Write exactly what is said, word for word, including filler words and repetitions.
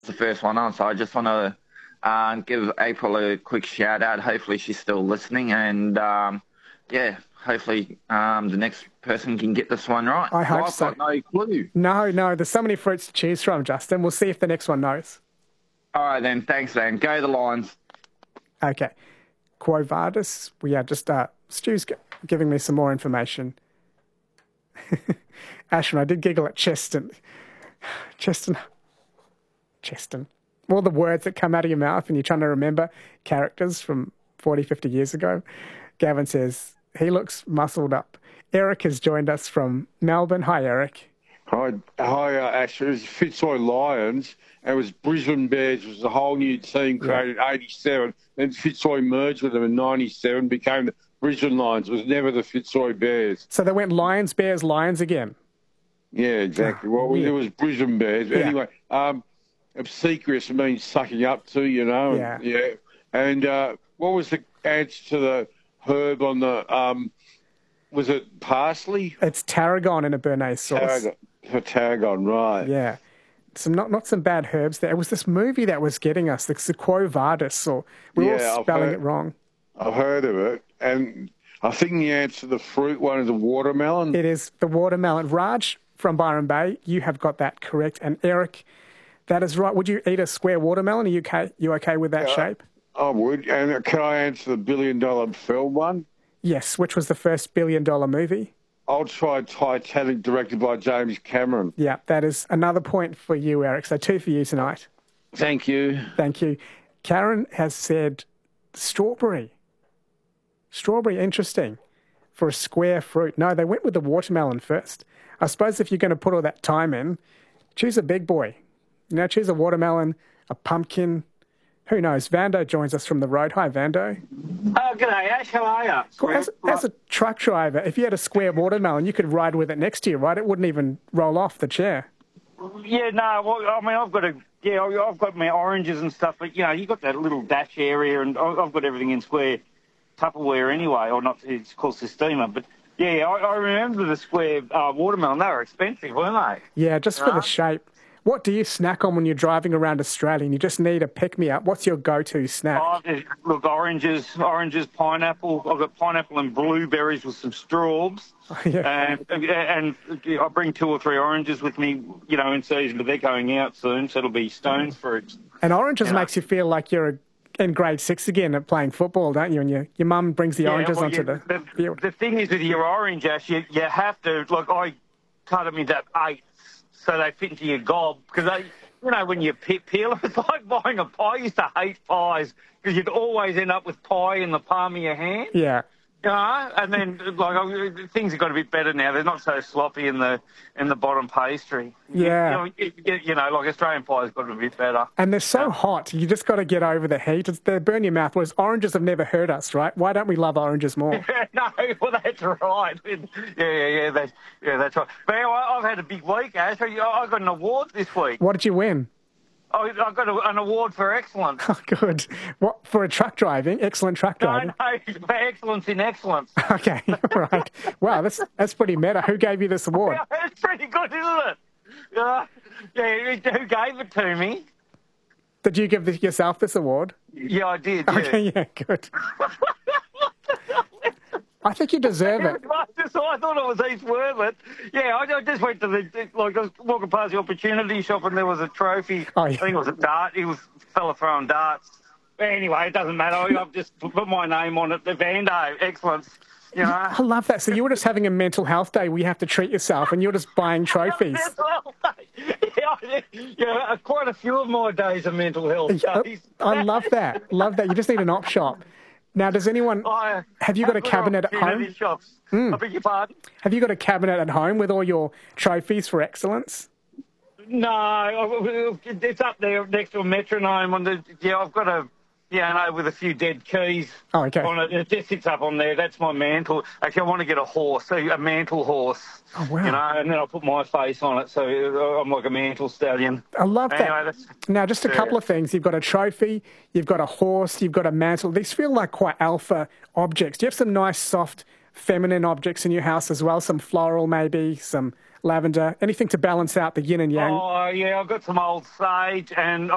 the first one on, so I just want to uh, give April a quick shout out. Hopefully she's still listening, and um, yeah, hopefully um, the next person can get this one right. I hope I've so. got no clue. No, no, there's so many fruits to choose from, Justin. We'll see if the next one knows. All right then, thanks then. Go the Lions. Okay. Quo Vadis. Well, yeah, just uh, Stu's g- giving me some more information. Ashton, I did giggle at Cheston. Cheston. Cheston. All the words that come out of your mouth and you're trying to remember characters from forty, fifty years ago. Gavin says, he looks muscled up. Eric has joined us from Melbourne. Hi, Eric. Hi, hi, uh, Ash. It was Fitzroy Lions. And it was Brisbane Bears. It was a whole new team created in eighty-seven. Then Fitzroy merged with them in ninety-seven, became the Brisbane Lions. It was never the Fitzroy Bears. So they went Lions, Bears, Lions again. Yeah, exactly. Well, yeah. it was Brisbane Bears. Yeah. Anyway, um, obsequious means sucking up to, you know. Yeah. And, yeah. And uh, what was the answer to the herb on the, um, was it parsley? It's tarragon in a béarnaise sauce. Tarragon. For tarragon, right. Yeah. Some not not some bad herbs there. It was this movie that was getting us, the Quo Vadis, or we're Yeah, all I've spelling heard- it wrong. I've heard of it. And I think the answer to the fruit one is a watermelon. It is the watermelon. Raj from Byron Bay, you have got that correct. And Eric, that is right. Would you eat a square watermelon? Are you okay, you okay with that Yeah. shape? I would. And can I answer the billion dollar film one? Yes, which was the first billion dollar movie? I'll try Titanic, directed by James Cameron. Yeah, that is another point for you, Eric. So two for you tonight. Thank you. Thank you. Karen has said strawberry. Strawberry, interesting. For a square fruit. No, they went with the watermelon first. I suppose if you're going to put all that time in, choose a big boy. You know, choose a watermelon, a pumpkin. Who knows? Vando joins us from the road. Hi, Vando. Oh, g'day, Ash. How are you? Well, as, as a truck driver, if you had a square watermelon, you could ride with it next to you, right? It wouldn't even roll off the chair. Yeah, no, well, I mean, I've got a, yeah, I've got my oranges and stuff, but, you know, you've got that little dash area, and I've got everything in square Tupperware anyway, or not, it's called Systema, but, yeah, I, I remember the square uh, watermelon. They were expensive, weren't they? Yeah, just for the shape. What do you snack on when you're driving around Australia and you just need a pick-me-up? What's your go-to snack? Oh, there's- look, oranges, oranges, pineapple. I've got pineapple and blueberries with some straws. Yeah. And, and I bring two or three oranges with me, you know, in season, but they're going out soon, so it'll be stone fruits. And oranges You know. makes you feel like you're in grade six again at playing football, don't you? And your, your mum brings the Yeah, oranges well, onto yeah, the, the field. The thing is with your orange, Ash, you, you have to, like, I cut them into eighths so they fit into your gob, because they, you know, when you pe- peel them, it's like buying a pie. I used to hate pies because you'd always end up with pie in the palm of your hand. Yeah. You know, and then like oh, things have got a bit better now. They're not so sloppy in the in the bottom pastry. Yeah. You, you, you, you know, like Australian pie's got a bit better. And they're so hot, you just got to get over the heat. It's, they burn your mouth, whereas oranges have never hurt us, right? Why don't we love oranges more? No, well, that's right. Yeah, yeah, yeah, that's, yeah, that's right. But anyway, I've had a big week, Ash. I I got an award this week. What did you win? I I got a, an award for excellence. Oh, good. What, for a truck driving? Excellent truck No, driving. no, for excellence in excellence. Okay, all right. Wow, that's that's pretty meta. Who gave you this award? Yeah, it's pretty good, isn't it? Yeah, yeah, who gave it to me? Did you give this, yourself this award? Yeah, I did. Yeah. Okay, yeah, good. I think you deserve it. I just I thought it was heaps worth it. Yeah, I, I just went to the, like, I was walking past the opportunity shop and there was a trophy. Oh, yeah. I think it was a dart. It was a fella throwing darts. But anyway, it doesn't matter. I've just put my name on it. The Vando, excellence. You know? I love that. So you were just having a mental health day where you have to treat yourself and you're just buying trophies. yeah, yeah, quite a few of my days are mental health Yeah, days. I love that. Love that. You just need an op shop. Now, does anyone... I, Have you got a I've cabinet at opportunity home? Shops. Mm. I beg your pardon? Have you got a cabinet at home with all your trophies for excellence? No, it's up there next to a metronome. On the yeah, I've got a yeah, no, with a few dead keys Oh, okay. on it. It just sits up on there. That's my mantle. Actually, I want to get a horse, a, a mantle horse. Oh, wow. You know, and then I'll put my face on it, so I'm like a mantle stallion. I love that. Anyway, that's, Now, just a yeah. couple of things. You've got a trophy, you've got a horse, you've got a mantle. These feel like quite alpha objects. Do you have some nice, soft, feminine objects in your house as well? Some floral, maybe, some lavender, anything to balance out the yin and yang? Oh, yeah, I've got some old sage and